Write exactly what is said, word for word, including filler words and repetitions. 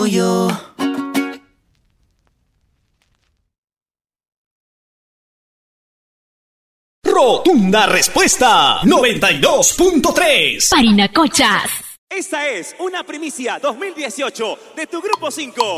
yo. Rotunda respuesta noventa y dos punto tres. Parinacochas. Esta es una primicia dos mil dieciocho de tu Grupo cinco.